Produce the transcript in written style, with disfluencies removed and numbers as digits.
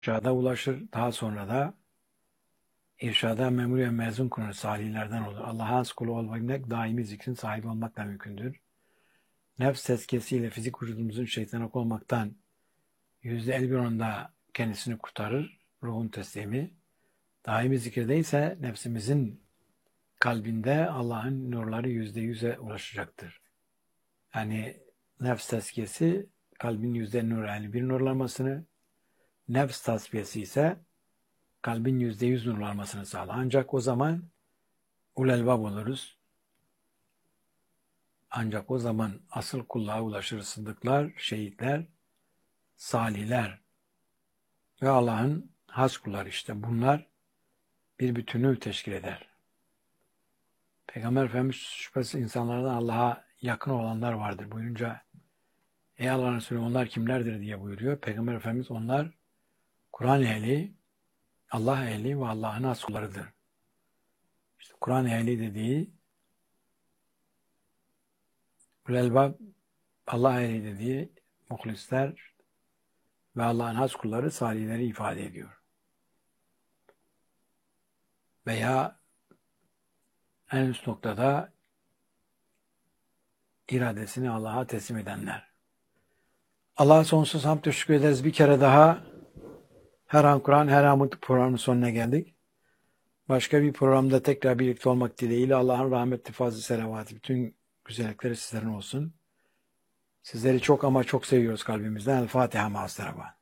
İrşada ulaşır. Daha sonra da irşada memur ve mezun kılınır. Salihlerden olur. Allah'a has kulu olmak daimi zikrin sahibi olmakla mümkündür. Nefs tezkiyesiyle fizik vücudumuzun şeytana olmaktan %51 oranında kendisini kurtarır. Ruhun teslimi. Daimi zikirde ise nefsimizin kalbinde Allah'ın nurları %100'e ulaşacaktır. Yani nefs tezkiyesi kalbin %51 nurlanmasını, nefs tasfiyesi ise kalbin %100 nurlanmasını sağlar. Ancak o zaman ulelbab oluruz. Ancak o zaman asıl kulluğa ulaşır sıddıklar, şehitler, salihler ve Allah'ın has kulları işte. Bunlar bir bütünü teşkil eder. Peygamber Efendimiz şüphesiz insanlardan Allah'a yakın olanlar vardır buyurunca ey Allah'ın Resulü onlar kimlerdir diye buyuruyor. Peygamber Efendimiz onlar Kur'an ehli, Allah ehli ve Allah'ın has kullarıdır. İşte Kur'an ehli dediği ulelbab, Allah ehli dediği muhlisler ve Allah'ın has kulları salihleri ifade ediyor. Veya en üst noktada iradesini Allah'a teslim edenler. Allah'a sonsuz hamd teşekkür ederiz. Bir kere daha her an Kur'an, her an programın sonuna geldik. Başka bir programda tekrar birlikte olmak dileğiyle Allah'ın rahmetli fazlı selavatı, bütün güzellikleri sizlerin olsun. Sizleri çok ama çok seviyoruz kalbimizden. El Fatiha ma'as-salavat.